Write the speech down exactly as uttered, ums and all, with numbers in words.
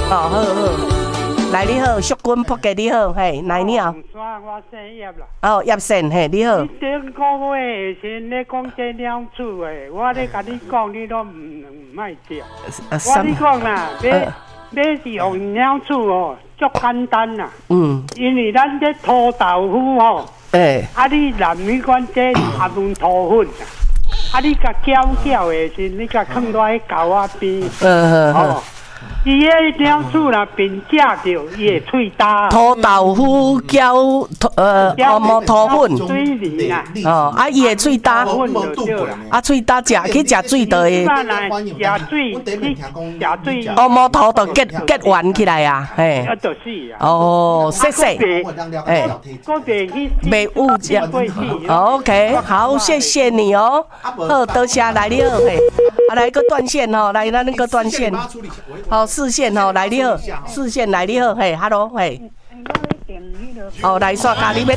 哦，好好，来你好，淑君仆家你好，嘿，来你好。 我姓叶啦。 哦，叶sen，嘿，你好。 你顶个月先咧讲这鸟鼠诶，我咧甲你讲，你都唔唔爱听。我你讲啦，买买是用鸟鼠哦，足简单啦。嗯。因为咱这土豆腐哦，诶，啊你南米馆这也用土粉啊，啊你甲搅搅诶时，你甲放落去狗仔边。嗯嗯。伊迄鸟鼠啦，变食着伊会喙焦。 土豆腐搅呃乌毛土粉。 水梨啊。 哦，啊伊会喙焦。啊喙焦食去食水倒会。 食水，你食水。 乌毛土就结结圆起来啊，嘿。 啊，就是啊。 哦，谢谢。 哎，嗰边去。 袂误解。OK， 好，谢谢你哦。好，多谢来你好嘿。啊，来个断线哦，来咱那个断线。好，四线哦，来你好，四线来你好，嘿 ，Hello， 嘿。哦，来刷卡你要